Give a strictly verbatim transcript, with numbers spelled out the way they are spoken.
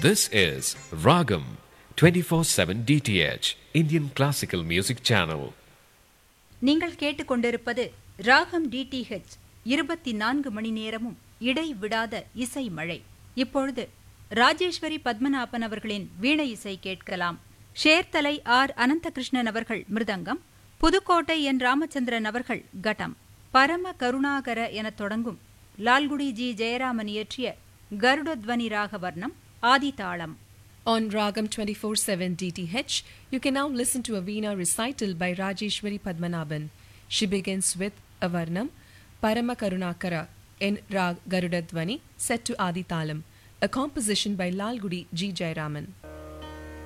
This is Ragam twenty-four seven D T H Indian Classical Music Channel. நீங்கள் கேட்டுக்கொண்டிருப்பது ராகம் DTH இருபத்தி நான்கு மணி நேரமும் இடைவிடாத இசை மழை. இப்பொழுது ராஜேஸ்வரி பத்மநாபன் அவர்களின் வீணை இசை கேட்கலாம். ஷேர்தலை ஆர் அனந்தகிருஷ்ணன் அவர்கள் மிருதங்கம், புதுக்கோட்டை என் ராமச்சந்திரன் அவர்கள் கடம். பரம கருணாகர எனத் தொடங்கும் லால்குடி ஜி ஜெயராமன் இயற்றிய கருடத்வனி ராகவர்ணம் ஆதி தாளம். On Ragam twenty-four seven D T H, you can now listen to a Veena recital by Rajeshwari Padmanabhan. She begins with a Varnam, Parama Karunakara, in Rag Garudadvani, set to Adi Talam, a composition by Lalgudi G. Jayaraman.